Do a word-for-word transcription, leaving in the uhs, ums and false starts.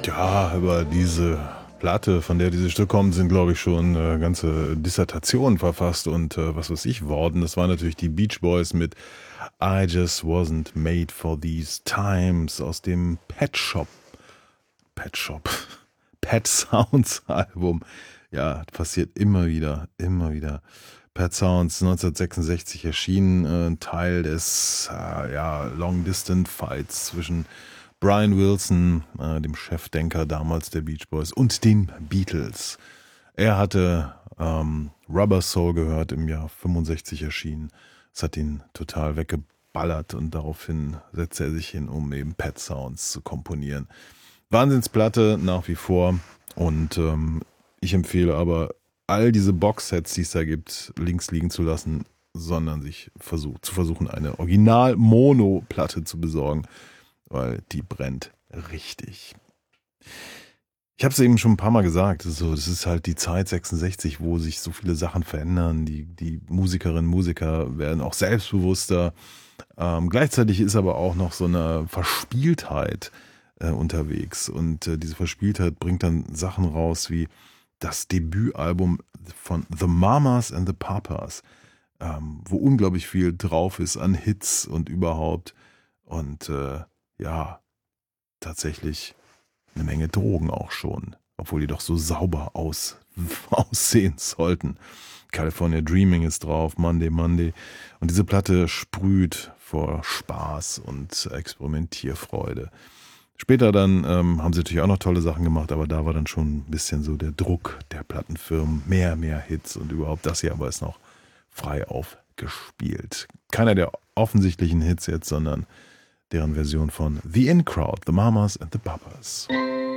Ja, über diese Platte, von der dieses Stück kommt, sind, glaube ich, schon äh, ganze Dissertationen verfasst und äh, was weiß ich worden. Das waren natürlich die Beach Boys mit I Just Wasn't Made for These Times aus dem Pet Shop, Pet Shop, Pet Sounds Album. Ja, passiert immer wieder, immer wieder. Pet Sounds neunzehnhundertsechsundsechzig erschienen, äh, ein Teil des äh, ja, Long Distance Fights zwischen Brian Wilson, äh, dem Chefdenker damals der Beach Boys, und den Beatles. Er hatte ähm, Rubber Soul gehört, im Jahr fünfundsechzig erschienen. Es hat ihn total weggeballert und daraufhin setzte er sich hin, um eben Pet Sounds zu komponieren. Wahnsinnsplatte nach wie vor und ähm, ich empfehle aber, all diese Boxsets, die es da gibt, links liegen zu lassen, sondern sich versuch, zu versuchen, eine Original-Mono-Platte zu besorgen, weil die brennt richtig. Ich habe es eben schon ein paar Mal gesagt, so, das ist halt die Zeit sechsundsechzig, wo sich so viele Sachen verändern. Die, die Musikerinnen und Musiker werden auch selbstbewusster. Ähm, gleichzeitig ist aber auch noch so eine Verspieltheit äh, unterwegs. Und äh, diese Verspieltheit bringt dann Sachen raus wie das Debütalbum von The Mamas and the Papas, ähm, wo unglaublich viel drauf ist an Hits und überhaupt. Und äh, ja, tatsächlich eine Menge Drogen auch schon, obwohl die doch so sauber aus, aussehen sollten. California Dreaming ist drauf, Monday Monday. Und diese Platte sprüht vor Spaß und Experimentierfreude. Später dann ähm, haben sie natürlich auch noch tolle Sachen gemacht, aber da war dann schon ein bisschen so der Druck der Plattenfirmen. Mehr, mehr Hits und überhaupt. Das hier aber ist noch frei aufgespielt. Keiner der offensichtlichen Hits jetzt, sondern deren Version von The In Crowd, The Mamas and the Papas.